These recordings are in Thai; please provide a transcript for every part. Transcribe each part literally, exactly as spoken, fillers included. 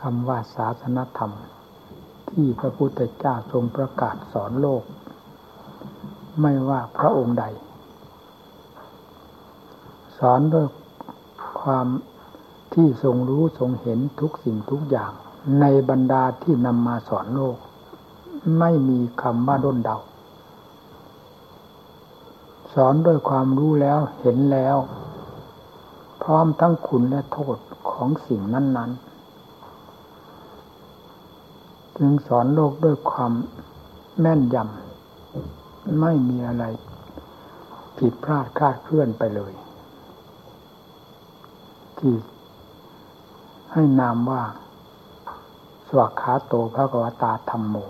คำว่าศาสนธรรมที่พระพุทธเจ้าทรงประกาศสอนโลกไม่ว่าพระองค์ใดสอนด้วยความที่ทรงรู้ทรงเห็นทุกสิ่งทุกอย่างในบรรดาที่นำมาสอนโลกไม่มีคำว่าด้นเดาสอนด้วยความรู้แล้วเห็นแล้วพร้อมทั้งคุณและโทษของสิ่งนั้นๆจึงสอนโลกด้วยความแม่นยำไม่มีอะไรผิดพลาดคลาดเคลื่อนไปเลยที่ให้นามว่าสวากขาโตภควตาธัมโม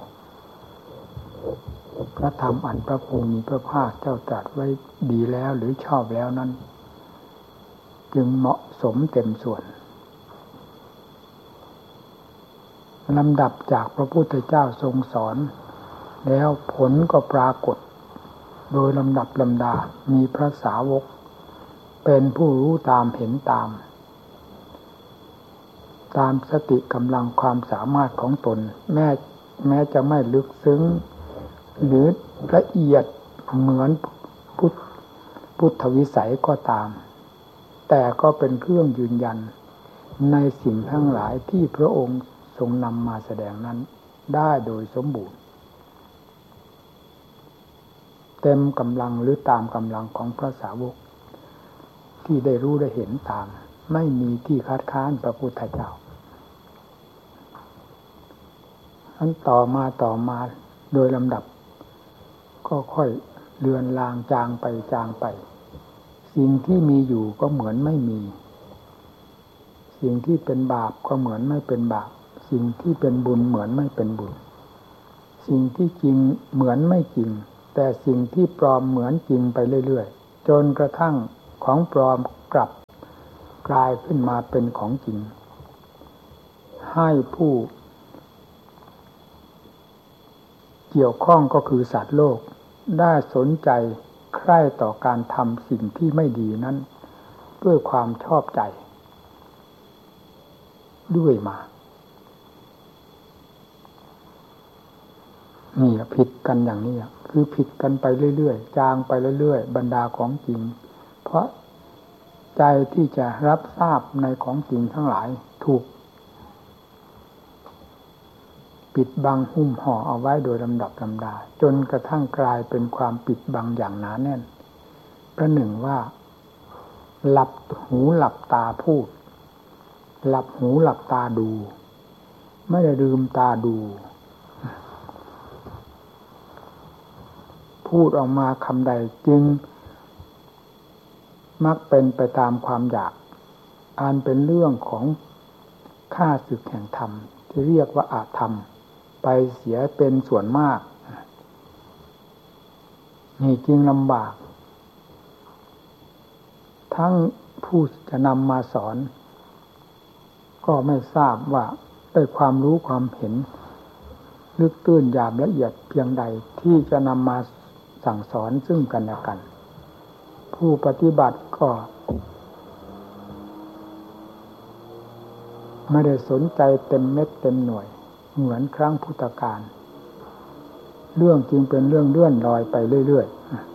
พระธรรมอันพระภูมิพระภาคเจ้าตรัสไว้ดีแล้วหรือชอบแล้วนั้นจึงเหมาะสมเต็มส่วนลำดับจากพระพุทธเจ้าทรงสอนแล้วผลก็ปรากฏโดยลำดับลำดามีพระสาวกเป็นผู้รู้ตามเห็นตามตามสติกำลังความสามารถของตนแม้แม้จะไม่ลึกซึ้งหรือละเอียดเหมือนพุทธพุทธวิสัยก็ตามแต่ก็เป็นเครื่องยืนยันในสิ่งทั้งหลายที่พระองค์ทรงนำมาแสดงนั้นได้โดยสมบูรณ์เต็มกำลังหรือตามกำลังของพระสาวกที่ได้รู้ได้เห็นตามไม่มีที่คัดค้านพระพุทธเจ้าอันต่อมาต่อมาโดยลำดับก็ค่อยเลือนลางจางไปจางไปสิ่งที่มีอยู่ก็เหมือนไม่มีสิ่งที่เป็นบาปก็เหมือนไม่เป็นบาปสิ่งที่เป็นบุญเหมือนไม่เป็นบุญสิ่งที่จริงเหมือนไม่จริงแต่สิ่งที่ปลอมเหมือนจริงไปเรื่อยๆจนกระทั่งของปลอมกลับกลายขึ้นมาเป็นของจริงให้ผู้เกี่ยวข้องก็คือสัตว์โลกได้สนใจใคร่ต่อการทำสิ่งที่ไม่ดีนั้นด้วยความชอบใจด้วยมานี่ผิดกันอย่างนี้คือผิดกันไปเรื่อยๆจางไปเรื่อยๆบรรดาของจริงเพราะใจที่จะรับทราบในของจริงทั้งหลายถูกปิดบังหุ้มห่อเอาไว้โดยลำดับลำดาจนกระทั่งกลายเป็นความปิดบังอย่างหนาแน่นประหนึ่งว่าหลับหูหลับตาพูดหลับหูหลับตาดูไม่ได้ลืมตาดูพูดออกมาคำใดจึงมักเป็นไปตามความอยากอันเป็นเรื่องของข้าศึกแห่งธรรมที่เรียกว่าอาธรรมไปเสียเป็นส่วนมากนี่จึงลำบากทั้งผู้จะนำมาสอนก็ไม่ทราบว่าได้ความรู้ความเห็นลึกตื้นหยาบละเอียดเพียงใดที่จะนำมาสั่งสอนซึ่งกันและกันผู้ปฏิบัติก็ไม่ได้สนใจเต็มเม็ดเต็มหน่วยเหมือนครั้งพุทธกาลเรื่องจึงเป็นเรื่องเลื่อนลอยไปเรื่อย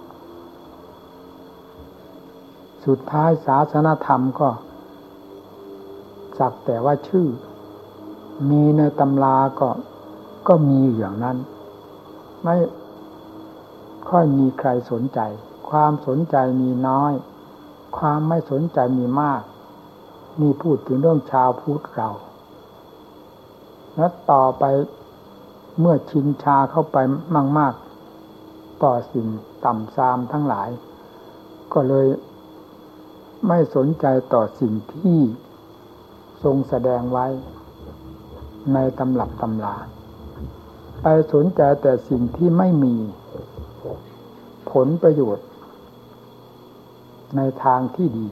ๆสุดท้ายศาสนธรรมก็สักแต่ว่าชื่อมีในตำราก็ก็มีอย่างนั้นไม่ค่อยมีใครสนใจความสนใจมีน้อยความไม่สนใจมีมากนี่พูดถึงเรื่องชาวพุทธเราแล้วต่อไปเมื่อชินชาเข้าไปมากๆต่อสิ่งต่ำทรามทั้งหลายก็เลยไม่สนใจต่อสิ่งที่ทรงแสดงไว้ในตำรับตำราไปสนใจแต่สิ่งที่ไม่มีผลประโยชน์ในทางที่ดี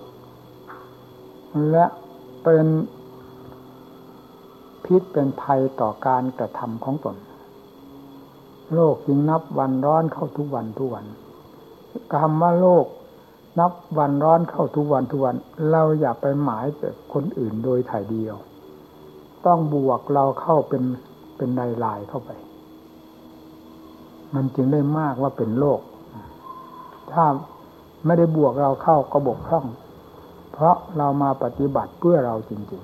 และเป็นพิษเป็นภัยต่อการกระทำของตนโลกจึงนับวันร้อนเข้าทุกวันทุกวันคำว่าโลกนับวันร้อนเข้าทุกวันทุกวันเราอย่าไปหมายแต่คนอื่นโดยถ่ายเดียวต้องบวกเราเข้าเป็นเป็นลายลายเข้าไปมันจึงได้มากว่าเป็นโลกถ้าไม่ได้บวกเราเข้าก็บกพร่องเพราะเรามาปฏิบัติเพื่อเราจริง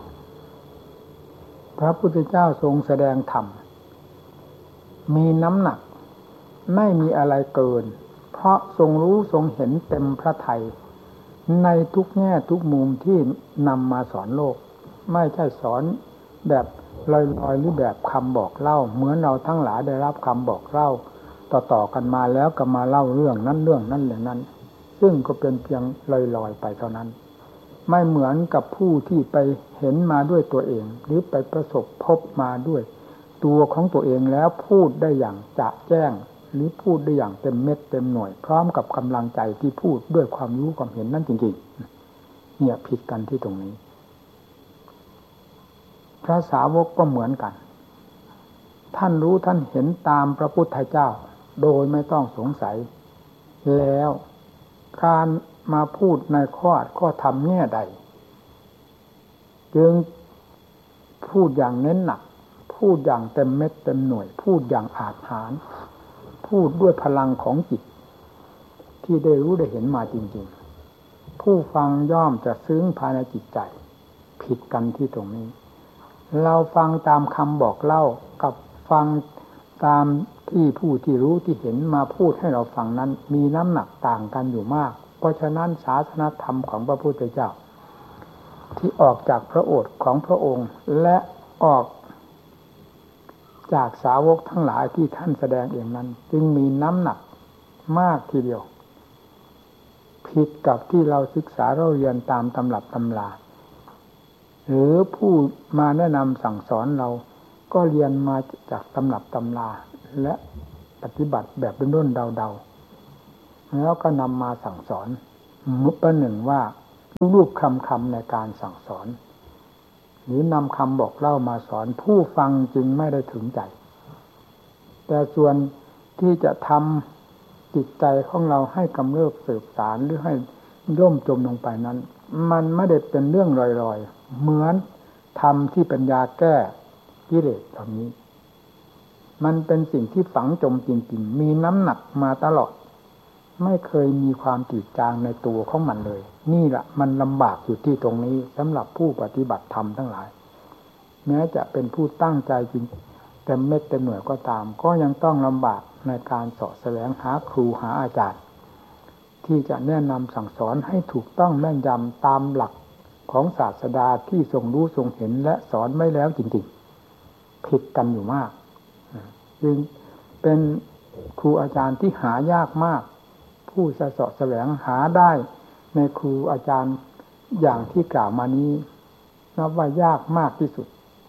ๆพระพุทธเจ้าทรงแสดงธรรมมีน้ำหนักไม่มีอะไรเกินเพราะทรงรู้ทรงเห็นเต็มพระทัยในทุกแง่ทุกมุมที่นำมาสอนโลกไม่ใช่สอนแบบลอยๆหรือแบบคำบอกเล่าเหมือนเราทั้งหลายได้รับคำบอกเล่าต่อๆกันมาแล้วก็มาเล่าเรื่องนั้นเรื่องนั้นอย่างนั้นซึ่งก็เป็นเพียงลอยๆไปเท่านั้นไม่เหมือนกับผู้ที่ไปเห็นมาด้วยตัวเองหรือไปประสบพบมาด้วยตัวของตัวเองแล้วพูดได้อย่างจะแจ้งหรือพูดได้อย่างเต็มเม็ดเต็มหน่วยพร้อมกับกำลังใจที่พูดด้วยความรู้ความเห็นนั่นจริงๆเนี่ยผิดกันที่ตรงนี้พระสาวกก็เหมือนกันท่านรู้ท่านเห็นตามพระพุทธเจ้าโดยไม่ต้องสงสัยแล้วการมาพูดในข้อข้อธรรมแง่ใดจึงพูดอย่างเน้นหนักพูดอย่างเต็มเม็ดเต็มหน่วยพูดอย่างอาจหาญพูดด้วยพลังของจิตที่ได้รู้ได้เห็นมาจริงๆผู้ฟังย่อมจะซึ้งภายในจิตใจผิดกันที่ตรงนี้เราฟังตามคำบอกเล่ากับฟังตามที่ผู้ที่รู้ที่เห็นมาพูดให้เราฟังนั้นมีน้ำหนักต่างกันอยู่มากเพราะฉะนั้นศาสนธรรมของพระพุทธเจ้าที่ออกจากพระโอษฐ์ของพระองค์และออกจากสาวกทั้งหลายที่ท่านแสดงเองนั้นจึงมีน้ำหนักมากทีเดียวผิดกับที่เราศึกษาเราเรียนตามตำรับตำราหรือผู้มาแนะนำสั่งสอนเราก็เรียนมาจากตำรับตำราและปฏิบัติแบบเป็นรุ่นเดาๆแล้วก็นำมาสั่งสอนมุปประหนึ่งว่ารูปคำคำในการสั่งสอนหรือนำคำบอกเล่ามาสอนผู้ฟังจึงไม่ได้ถึงใจแต่ส่วนที่จะทำจิตใจของเราให้กำเริบสืบสารหรือให้ย่มจมลงไปนั้นมันไม่ได้เป็นเรื่องลอยๆเหมือนธรรมที่เป็นยาแก้กิเลสเหล่านี้มันเป็นสิ่งที่ฝังจมจริงๆมีน้ำหนักมาตลอดไม่เคยมีความจืดจางในตัวของมันเลยนี่แหละมันลำบากอยู่ที่ตรงนี้สำหรับผู้ปฏิบัติธรรมทั้งหลายแม้จะเป็นผู้ตั้งใจจริงเต็มเม็ดเต็มหน่วยก็ตามก็ยังต้องลำบากในการเสาะแสวงหาครูหาอาจารย์ที่จะแนะนำสั่งสอนให้ถูกต้องแม่นยำตามหลักของศาสดาที่ทรงรู้ทรงเห็นและสอนไว้แล้วจริงๆผิดกันอยู่มากจึงเป็นครูอาจารย์ที่หายากมากผู้จะเสาะแสวงหาได้ในครูอาจารย์อย่างที่กล่าวมานี้นับว่ายากมากที่สุด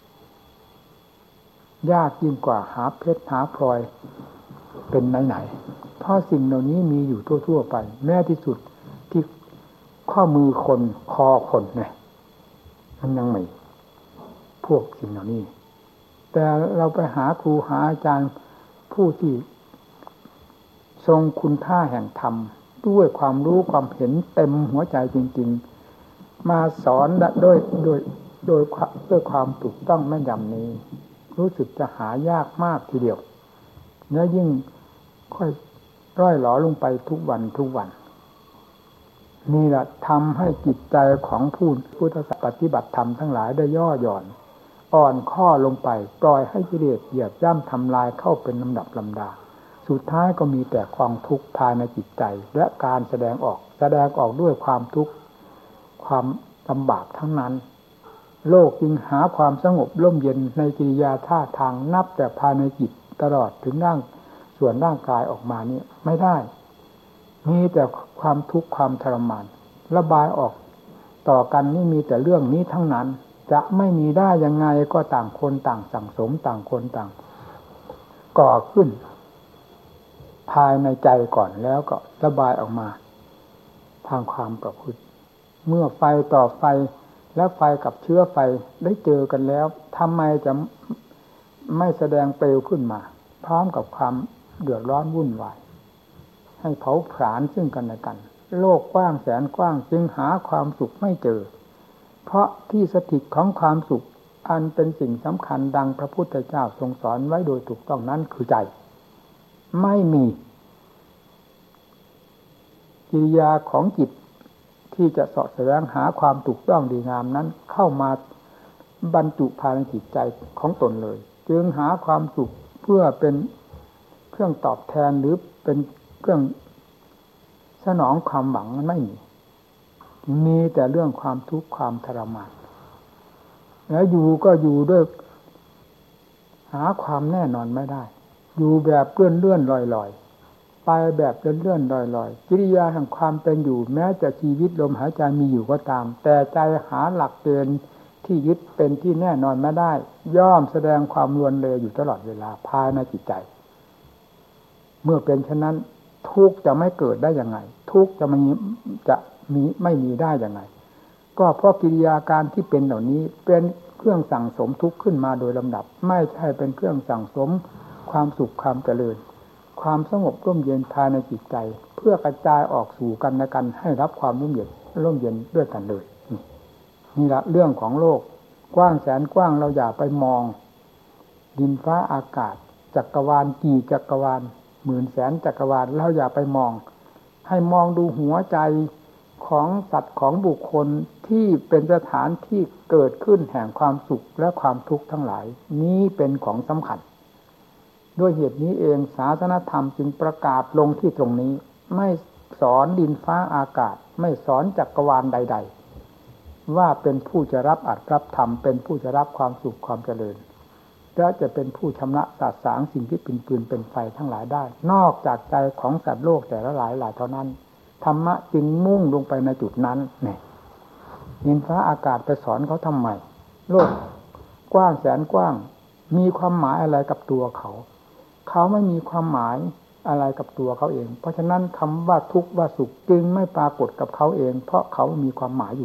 ยากยิ่งกว่าหาเพชรหาพลอยเป็นไหนๆเพราะสิ่งเหล่านี้มีอยู่ทั่วๆไปแม้ที่สุดที่ข้อมือคนคอคนเนี่ยมันยังไม่พวกสิ่งเหล่านี้แต่เราไปหาครูหาอาจารย์ผู้ที่ทรงคุณค่าแห่งธรรมด้วยความรู้ความเห็นเต็มหัวใจจริงๆมาสอนโดยโดยโดยด้วยความถูกต้องแม่นยำนี้รู้สึกจะหายากมากทีเดียวเนื้อยิ่งค่อยร่อยหลอลงไปทุกวันทุกวันนี่แหละทำให้จิตใจของผู้พุทธศาสนาปฏิบัติธรรมทั้งหลายได้ย่อหย่อนอ่อนข้อลงไปปล่อยให้กิเลสเหยียบย่ำทำลายเข้าเป็นลำดับลำดาสุดท้ายก็มีแต่ความทุกข์ภายในจิตใจและการแสดงออกแสดงออกด้วยความทุกข์ความลำบากทั้งนั้นโลกจึงหาความสงบร่มเย็นในกิริยาท่าทางนับแต่ภายในจิตตลอดถึงร่างส่วนร่างกายออกมานี้ไม่ได้มีแต่ความทุกข์ความทรมานระบายออกต่อกันนี่มีแต่เรื่องนี้ทั้งนั้นจะไม่มีได้ยังไงก็ต่างคนต่างสั่งสมต่างคนต่างก่อขึ้นภายในใจก่อนแล้วก็ระบายออกมาทางความประพฤติเมื่อไฟต่อไฟและไฟกับเชื้อไฟได้เจอกันแล้วทำไมจะไม่แสดงเปลวขึ้นมาพร้อมกับความเดือดร้อนวุ่นวายให้เผาผลาญซึ่งกันและกันโลกกว้างแสนกว้างจึงหาความสุขไม่เจอเพราะที่สถิตของความสุขอันเป็นสิ่งสำคัญดังพระพุทธเจ้าทรงสอนไว้โดยถูกต้องนั้นคือใจไม่มีกิริยาของจิตที่จะเสาะแสวงหาความถูกต้องดีงามนั้นเข้ามาบรรจุภายในจิตใจของตนเลยจึงหาความสุขเพื่อเป็นเครื่องตอบแทนหรือเป็นเครื่องสนองความหวังมันไม่มีมีแต่เรื่องความทุกข์ความทรมานแล้วอยู่ก็อยู่ด้วยหาความแน่นอนไม่ได้อยู่แบบเลื่อนเลื่อนลอยลอยไปแบบเลื่อนเลื่อนลอยลอยกิริยาแห่งความเป็นอยู่แม้จะชีวิตลมหายใจมีอยู่ก็ตามแต่ใจหาหลักเกณฑ์ที่ยึดเป็นที่แน่นอนไม่ได้ย่อมแสดงความรวนเรอยู่ตลอดเวลาภายในจิตใจเมื่อเป็นเช่นนั้นทุกข์จะไม่เกิดได้ยังไงทุกข์จะมีจะมีไม่มีได้ยังไงก็เพราะกิริยาการที่เป็นเหล่านี้เป็นเครื่องสั่งสมทุกข์ขึ้นมาโดยลำดับไม่ใช่เป็นเครื่องสั่งสมความสุขความเจริญความสงบร่มเย็นภายในจิตใจเพื่อกระจายออกสู่กันและกันให้รับความร่มเย็นร่มเย็นด้วยกันเลยนี่ละเรื่องของโลกกว้างแสนกว้างเราอย่าไปมองดินฟ้าอากาศจักรวาลกี่จักรวาลหมื่นแสนจักรวาลเราอย่าไปมองให้มองดูหัวใจของสัตว์ของบุคคลที่เป็นสถานที่เกิดขึ้นแห่งความสุขและความทุกข์ทั้งหลายนี้เป็นของสำคัญด้วยเหตุนี้เองศาสนธรรมจึงประกาศลงที่ตรงนี้ไม่สอนดินฟ้าอากาศไม่สอนจักรวาลใดๆว่าเป็นผู้จะรับอัดรับธรรมเป็นผู้จะรับความสุขความเจริญและจะเป็นผู้ชำระสาสางสิ่งที่เป็นปืนเป็นไฟทั้งหลายได้นอกจากใจของสัตว์โลกแต่ละหลายหลายเท่านั้นธรรมะจึงมุ่งลงไปในจุดนั้นเนี่ยดินฟ้าอากาศไปสอนเขาทำไมโลกกว้างแสนกว้างมีความหมายอะไรกับตัวเขาเขาไม่มีความหมายอะไรกับตัวเขาเองเพราะฉะนั้นคำว่าทุกข์ว่าสุขจึงไม่ปรากฏกับเขาเองเพราะเขามีความหมายอยู่